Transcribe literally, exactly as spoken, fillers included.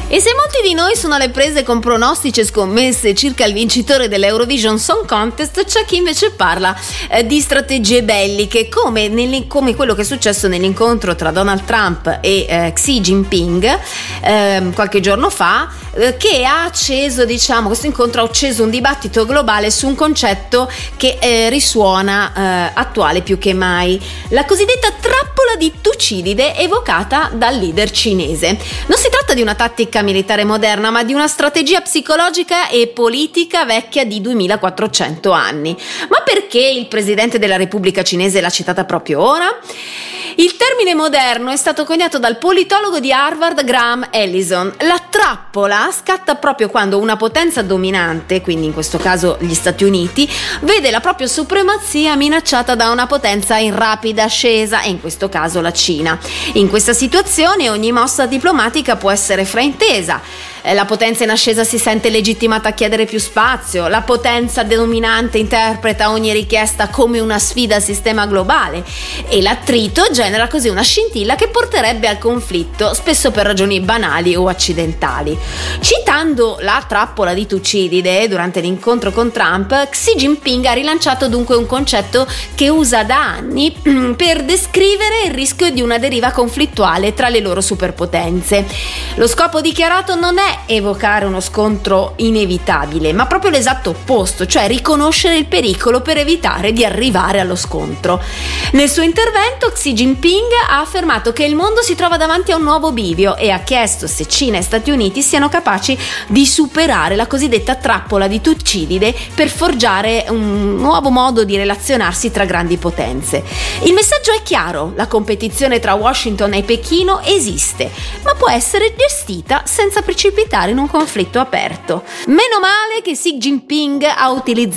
E se molti di noi sono alle prese con pronostici e scommesse circa il vincitore dell'Eurovision Song Contest, c'è chi invece parla eh, di strategie belliche, come, nelle, come quello che è successo nell'incontro tra Donald Trump e eh, Xi Jinping eh, qualche giorno fa, eh, che ha acceso, diciamo, questo incontro ha acceso un dibattito globale su un concetto che eh, risuona eh, attuale più che mai: la cosiddetta trappola di Tucidide evocata dal leader cinese. Non si tratta di una tattica militare moderna, ma di una strategia psicologica e politica vecchia di duemilaquattrocento anni. Ma perché il presidente della Repubblica Cinese l'ha citata proprio ora? Il termine moderno è stato coniato dal politologo di Harvard Graham Allison. La trappola scatta proprio quando una potenza dominante, quindi in questo caso gli Stati Uniti, vede la propria supremazia minacciata da una potenza in rapida ascesa, e in questo caso la Cina. In questa situazione ogni mossa diplomatica può essere fraintesa. La potenza in ascesa si sente legittimata a chiedere più spazio, la potenza dominante interpreta ogni richiesta come una sfida al sistema globale, e l'attrito genera così una scintilla che porterebbe al conflitto, spesso per ragioni banali o accidentali. Citando la trappola di Tucidide durante l'incontro con Trump, Xi Jinping ha rilanciato dunque un concetto che usa da anni per descrivere il rischio di una deriva conflittuale tra le loro superpotenze. Lo scopo dichiarato non è evocare uno scontro inevitabile, ma proprio l'esatto opposto, cioè riconoscere il pericolo per evitare di arrivare allo scontro. Nel suo intervento Xi Jinping ha affermato che il mondo si trova davanti a un nuovo bivio e ha chiesto se Cina e Stati Uniti siano capaci di superare la cosiddetta trappola di Tucidide per forgiare un nuovo modo di relazionarsi tra grandi potenze. Il messaggio è chiaro: la competizione tra Washington e Pechino esiste, ma può essere gestita senza precipitare in un conflitto aperto. Meno male che Xi Jinping ha utilizzato